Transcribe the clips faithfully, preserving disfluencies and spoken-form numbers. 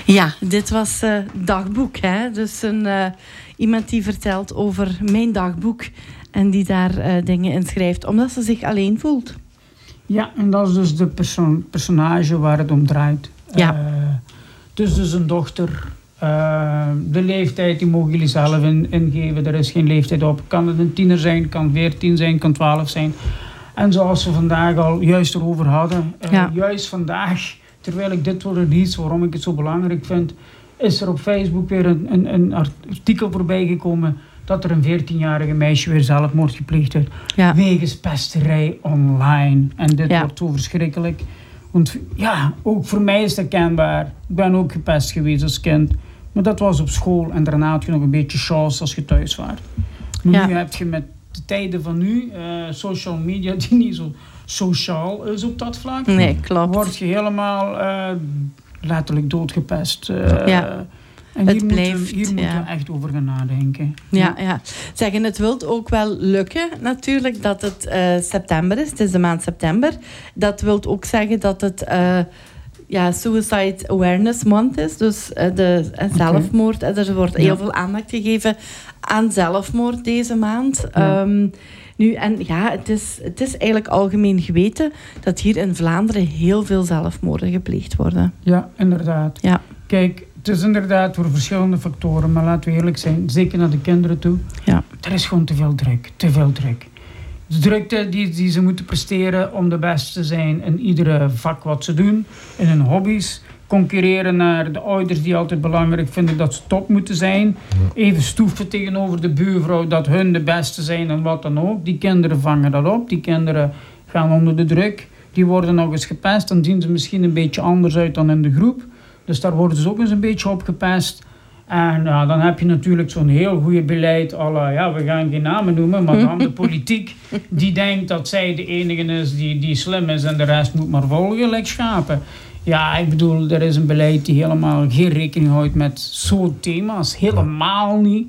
Ja, dit was uh, dagboek. Hè? Dus een, uh, iemand die vertelt over mijn dagboek en die daar uh, dingen in schrijft, omdat ze zich alleen voelt. Ja, en dat is dus de perso- personage waar het om draait. Ja. Uh, het is dus een dochter. Uh, de leeftijd die mogen jullie zelf in, ingeven. Er is geen leeftijd op. Kan het een tiener zijn, kan veertien zijn, kan twaalf zijn. En zoals we vandaag al juist erover hadden. Uh, ja. Juist vandaag, terwijl ik dit wil release, waarom ik het zo belangrijk vind, is er op Facebook weer een, een, een artikel voorbij gekomen dat er een veertienjarige meisje weer zelfmoord gepleegd heeft. Ja. Wegens pesterij online. En dit ja. wordt zo verschrikkelijk. Want ja, ook voor mij is het herkenbaar. Ik ben ook gepest geweest als kind. Maar dat was op school. En daarna had je nog een beetje chance als je thuis was. Maar ja. nu heb je met de tijden van nu, uh, social media die niet zo sociaal is op dat vlak. Nee, klopt. Word je helemaal uh, letterlijk doodgepest. Uh, ja. En het hier blijft, moeten, hier ja. moeten we echt over gaan nadenken. Ja, ja. Zeg, en het wil ook wel lukken natuurlijk dat het uh, september is. Het is de maand september. Dat wil ook zeggen dat het uh, ja, Suicide Awareness Month is. Dus uh, de uh, zelfmoord. Okay. Er wordt heel ja. veel aandacht gegeven aan zelfmoord deze maand. Ja. Um, nu, en ja, het is, het is eigenlijk algemeen geweten dat hier in Vlaanderen heel veel zelfmoorden gepleegd worden. Ja, inderdaad. Ja. Kijk, het is inderdaad voor verschillende factoren, maar laten we eerlijk zijn, zeker naar de kinderen toe. Ja. Er is gewoon te veel druk, te veel druk. De drukte die, die ze moeten presteren om de beste te zijn in iedere vak wat ze doen, in hun hobby's. Concurreren naar de ouders die altijd belangrijk vinden dat ze top moeten zijn. Even stoeven tegenover de buurvrouw dat hun de beste zijn en wat dan ook. Die kinderen vangen dat op, die kinderen gaan onder de druk. Die worden nog eens gepest, dan zien ze misschien een beetje anders uit dan in de groep. Dus daar worden ze ook eens een beetje op gepest. En ja, dan heb je natuurlijk zo'n heel goed beleid. Alle, ja, we gaan geen namen noemen, maar dan de politiek die denkt dat zij de enige is die, die slim is en de rest moet maar volgen, like schapen. Ja, ik bedoel, er is een beleid die helemaal geen rekening houdt met zo'n thema's. Helemaal niet.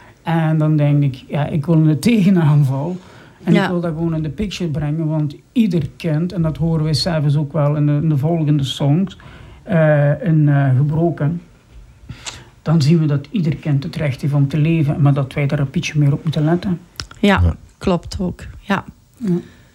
En dan denk ik, ja, ik wil een tegenaanval. En ja. ik wil dat gewoon in de picture brengen, want ieder kind, en dat horen wij zelfs ook wel in de, in de volgende songs, uh, in uh, Gebroken, dan zien we dat ieder kind het recht heeft om te leven, maar dat wij daar een beetje meer op moeten letten. Ja, ja. klopt ook. Ja. ja.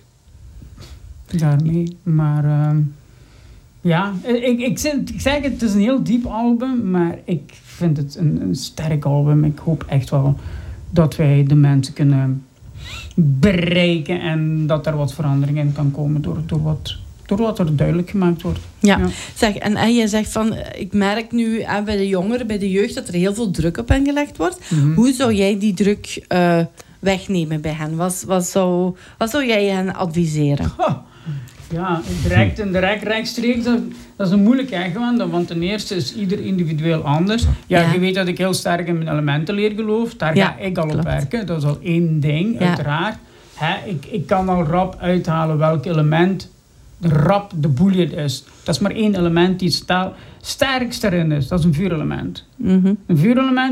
Daarmee, maar uh, ja, ik, ik, ik zeg het, het is een heel diep album, maar ik vind het een, een sterk album. Ik hoop echt wel dat wij de mensen kunnen bereiken en dat er wat verandering in kan komen door, door, wat, door wat er duidelijk gemaakt wordt. Ja, ja. Zeg, en, en je zegt van, ik merk nu eh, bij de jongeren, bij de jeugd, dat er heel veel druk op hen gelegd wordt. Mm-hmm. Hoe zou jij die druk uh, wegnemen bij hen? Wat, wat, zou, wat zou jij hen adviseren? Oh. Ja, direct en direct rechtstreeks, dat, dat is een moeilijkheid gewoon, want ten eerste is ieder individueel anders. Ja, ja, je weet dat ik heel sterk in mijn elementenleer geloof, daar ja, ga ik al klopt. op werken, dat is al één ding, ja. uiteraard. Hè, ik, ik kan al rap uithalen welk element rap de boolean is. Dat is maar één element die het sterkst erin is, dat is een vuurelement. Mm-hmm. Een vuurelement